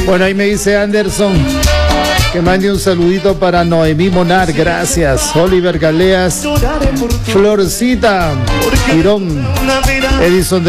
Bueno, ahí me dice Anderson que mande un saludito para Noemí Monar, gracias. Oliver Galeas, Florcita Girón, Edison